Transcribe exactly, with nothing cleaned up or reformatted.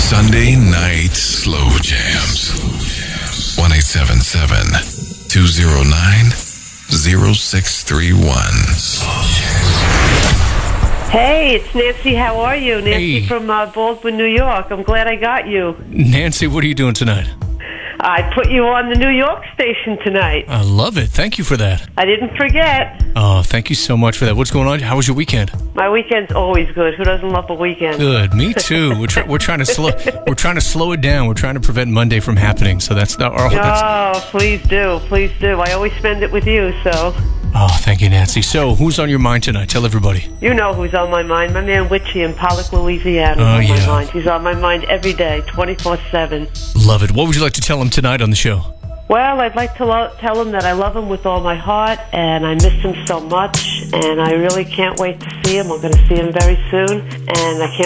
Sunday Night Slow Jams. one eight seven seven, two oh nine, oh six three one. Hey, it's Nancy. How are you? Nancy Hey. from uh, Baldwin, New York. I'm glad I got you. Nancy, what are you doing tonight? I put you on the New York station tonight. I love it. Thank you for that. I didn't forget. Oh, thank you so much for that. What's going on? How was your weekend? My weekend's always good. Who doesn't love a weekend? Good. Me too. We're, try- we're trying to slow. We're trying to slow it down. We're trying to prevent Monday from happening. So that's not our. That's, Oh, please do. Please do. I always spend it with you, so oh, thank you, Nancy. So, who's on your mind tonight? Tell everybody. you know who's on my mind. My man Witchy in Pollock, Louisiana is Oh, on yeah. my mind. He's on my mind every day, twenty-four seven. Love it. What would you like to tell him tonight on the show? Well, I'd like to lo- tell him that I love him with all my heart, and I miss him so much, and I really can't wait to see him. I'm going to see him very soon, and I can't